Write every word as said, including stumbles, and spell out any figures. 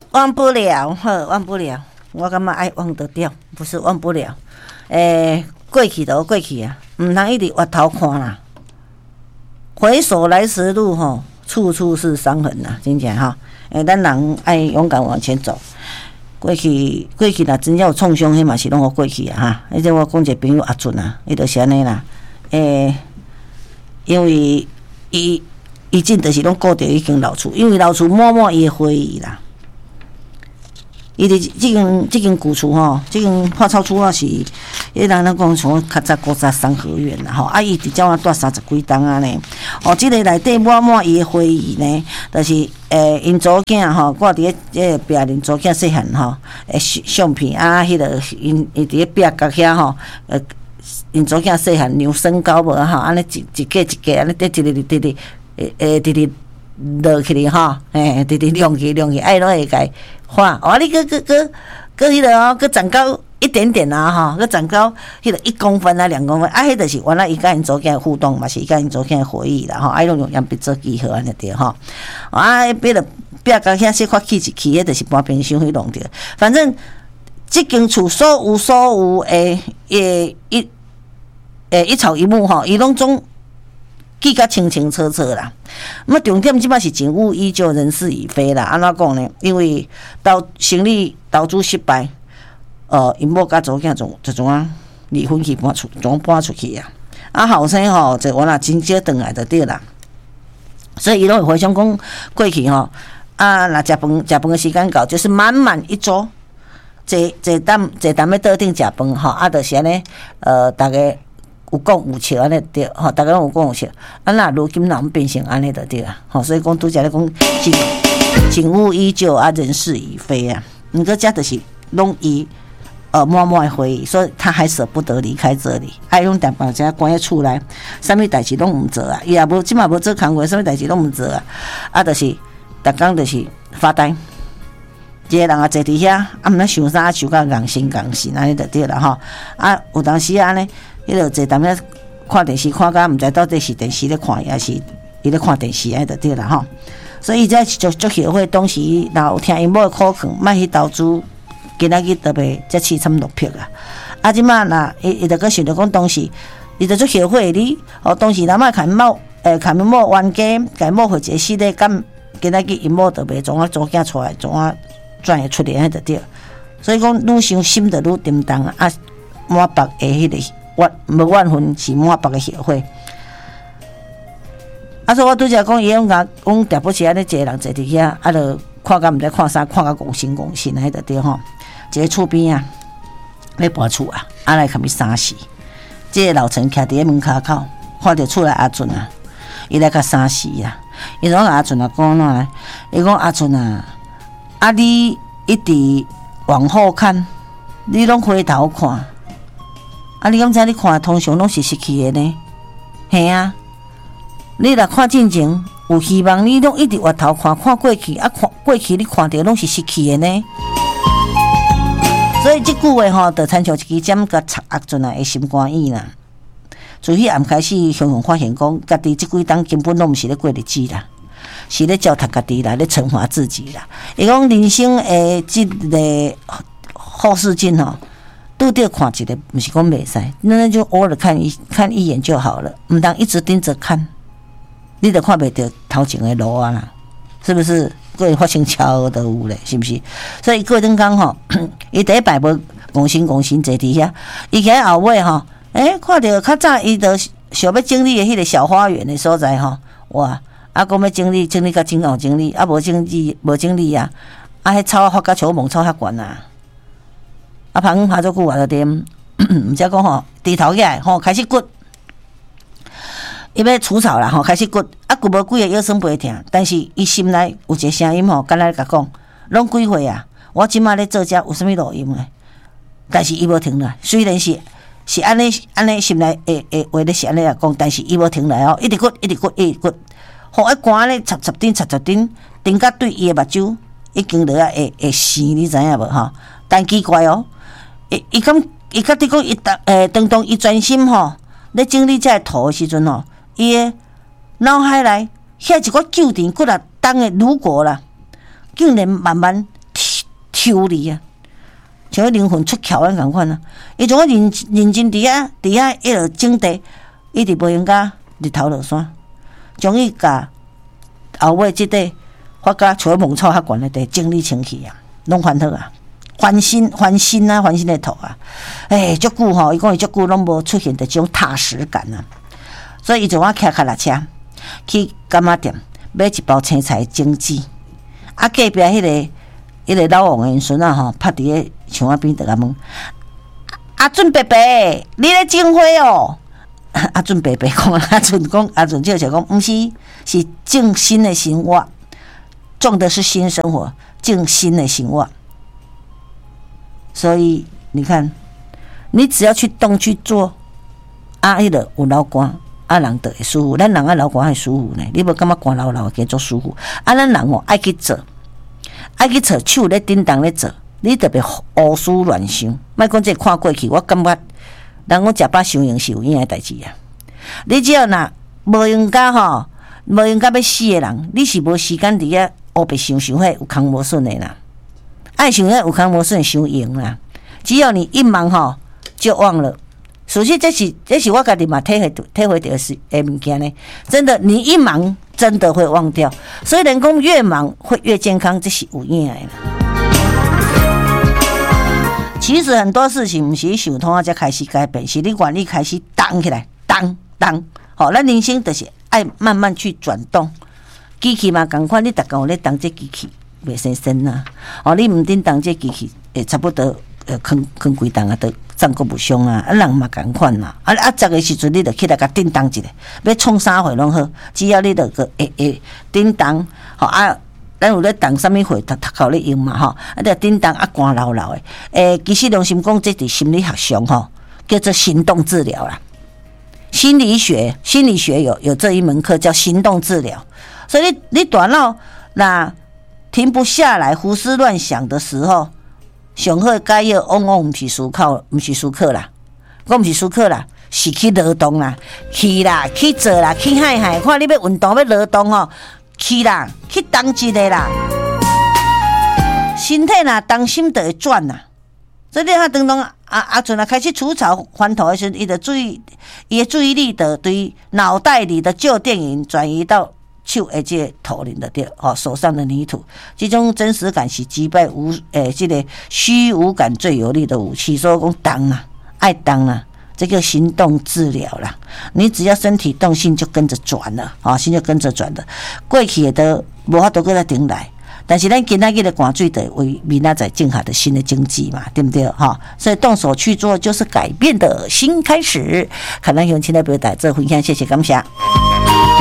忘不了，呵，忘不了。我感觉爱忘得掉，不是忘不了。诶、欸，过去都过去啊，唔通一直回头看啦。回首来时路，吼，处处是伤痕呐，真正哈。诶、欸，咱人爱勇敢往前走。过去过去啦，真正有创伤，迄嘛是拢互过去啊哈。迄个我讲一个朋友阿俊啊，伊就是安尼啦。诶、欸，因为伊伊真就是拢顾着已经老厝，因为老厝满满伊的回忆啦。伊伫即间即间旧厝吼，即间破草厝啊是，迄人咱讲像较早古早三合院啦吼，啊伊伫遮啊住三十几栋啊呢，哦，即个内底满满伊的回忆呢，就是诶因祖囝吼，挂伫迄个壁恁祖囝细汉吼，诶相片啊，迄个因伊伫迄壁角遐吼，呃因祖囝细汉量身高无吼，安尼一一格一格安尼伫一日直直诶诶直直落去哩吼，诶直直亮起亮起，爱拢会甲画，哦，你个个个个迄个哦，个长高一点点啊，哈，个长高迄个一公分啊，两公分，啊，迄就是原来伊甲因祖囝互动嘛，是伊甲因祖囝回忆啦，吼，啊，拢用鉛笔做记号安尼对吼，啊，别了壁角遐小块起一起，迄就是搬冰箱去弄着，反正即间厝所有所有诶诶一诶一草一木吼，伊拢总记甲清清楚楚啦，那重点即摆是景物依旧，人事已非啦。安怎讲呢？因为投生理投资失败，呃，因某甲祖囝就就种啊离婚去搬出，总搬出去啊。啊，后生吼就原来真少转来就对啦。所以伊拢会回想讲过去吼，啊，若食饭食饭的时间到，就是满满一桌，坐坐踮坐踮咧桌顶食饭吼，啊，就是安尼，呃，大家。有讲有笑安尼对，吼，大家拢有讲有笑。啊，那如今人变成安尼就对啦，吼，所以讲拄则咧讲景景物依旧啊，人事已非啊。毋过遮就是拢伊呃满满的回忆，所以他还舍不得离开这里，爱用淡薄遮关喺厝内，啥物代志拢毋做啊，伊也无即嘛无做工课，啥物代志拢毋做啊，啊，就是逐工就是发呆。一个人啊坐伫遐，啊毋知想啥，想到硬心硬心安尼就对啦吼。啊，有当时安尼。迄落坐踮遐看电视，看甲毋知到底是电视咧看，还是伊咧看电视安就对啦吼。所以这就就协会当时，若有听因某的苦劝，莫去投资，今仔日特别才七惨六撇啊。啊，即马若伊伊着个想着讲当时，伊着做协会哩，哦，当时若莫看某诶，看因某冤家，甲因某回一个死咧，咁今仔日因某特别从啊祖囝出来，从啊转会出来安就对。所以讲愈想心着愈沉重啊，满北诶迄个。我无怨恨是满北的协会，啊！所以我拄则讲，伊拢甲讲，特别是安尼一个人坐伫遐，啊，著看甲毋知看啥，看甲戆心戆心，迄个对吼。一个厝边啊，咧搬厝啊，啊来甲伊三死。即个老陈徛伫咧门骹口，看着厝内阿俊啊，伊来甲三死啊。伊讲阿俊啊，讲哪来？伊讲阿俊啊，啊你一直往后看，你拢回头看。啊！你敢知？你看，通常拢是失去的呢。嘿啊！你若看进前有希望，你拢一直回头看，看过去啊，看过去你看到拢是失去的呢。所以即句话吼，就参照一支针，甲插压进来的心肝意啦。自迄暗开始，雄雄发现讲，家己即几档根本拢毋是咧过日子啦，是咧糟蹋家己啦，咧惩罚自己啦。伊讲人生诶，即个后视镜吼。拄着看一个，不是讲袂使，那就偶尔看一看一眼就好了，唔当一直盯着看，你就看袂到头前的路啊啦，是不是？各发生超额都有咧，是不是？所以过阵讲吼，伊第一摆无戆心戆心坐伫遐，伊起来后尾吼，诶、欸，看到较早伊就想要整理的迄个小花园的所在吼，哇，啊，讲要整理整理甲真好整理，啊，无整理无整理啊，啊，迄草发甲草蒙草遐悬啊。啊，拍拍做久啊，就点，毋则讲吼，低头起来吼，开始骨，伊要除草啦吼，开始骨，啊，骨无几个腰酸背痛，但是伊心内有一个声音吼，敢若咧甲讲，拢几岁啊？我即马咧做遮有啥物路用诶？但是伊无停来，虽然是是安尼安尼心内诶诶话咧是安尼来讲，但是伊无停来哦，一直骨一直骨一直骨，吼一寒咧插插顶插插顶，顶甲对伊诶目睭已经落啊会会生，你知影无吼？但奇怪哦。伊伊讲，伊甲你讲，伊当诶，当当伊专心吼，咧整理遮图诶时阵吼，伊诶脑海内遐一个旧电骨啊，当诶如果啦，竟然慢慢抽离啊，像迄灵魂出窍安共款啊。伊从我认认真伫遐伫遐一路种地，一直无用甲日头落山，终于甲后尾即块发甲像蒙草较悬的地整理清气啊，拢翻好啊，翻新翻新啊，翻新的土啊。哎，足久吼，伊讲伊足久拢无出现着这种踏实感啊。所以伊就我骑脚踏车去柑仔店买一包青菜蒸煮，啊隔壁迄、那个迄、那个老王的因孙啊吼，拍伫个墙仔边就甲问：阿俊伯伯，你咧种花哦？阿俊伯伯讲，阿俊讲，阿俊就就讲，毋是，是种新的生活，种的是新生活，种新的生活。所以你看，你只要去动去做，啊，迄个有老官。啊，人就会舒服，咱人啊老寒会舒服呢。你无感觉寒老老加做舒服？啊，咱人哦爱去做，爱去做，手咧叮当咧做，你特别胡思乱想。莫讲这看过去，我感觉人讲食饱伤用是有影诶代志啊。你只要若无用甲吼，无用甲要死诶人，你是无时间伫遐黑白想想迄有空无顺诶啦。爱想遐有空无顺想用啦。只要你一忙吼，就忘了。首先，这是这是我家己嘛体会体会到是诶物件呢。真的，你一忙真的会忘掉。所以人讲越忙会越健康，这是有影的啦。其实很多事情不是想通啊才开始改变，是你愿意开始动起来，动动。好，咱人生就是爱慢慢去转动。机器嘛，同款，你逐工有咧动这机器，袂生生呐。哦，你唔顶动这机器，会差不多呃，坑坑规档啊，都。战国无伤啊，啊人嘛共款啦，啊啊这个时阵你着起来甲叮当一下，要创啥货拢好，只要你着个会会叮当，吼啊，咱有咧动啥物货，读读考咧用嘛吼，啊着叮当啊寒老老诶，诶，其实良心讲，这伫心理学上吼叫做行动治疗啦，心理学心理学有有这一门课叫行动治疗，所以你你大脑那停不下来、胡思乱想的时候。上好解药，往往毋是思考，毋是思考啦，我毋是思考啦，是去劳动啦，去啦，去做啦，去海海，看你要运动要劳动哦，去啦，去动一个啦，身体啦，动心就会转啦。所以你看，当当啊啊，阵啊开始除草翻头的时候，伊的注意，伊的注意力的对脑袋里的旧电影转移到。手诶，这个头领的对，哦，手上的泥土，这种真实感是击败无诶，这个虚无感最有力的武器。所以讲当啊，爱当啊，这个行动治疗啦。你只要身体动，心就跟着转了，啊、哦，心就跟着转了。过去的都无法度搁来顶来，但是咱今仔日的寒水的为明仔载种下的新的经济嘛，对不对？哈、哦，所以动手去做就是改变的新开始。看咱乡亲的表达做分享，谢谢感谢。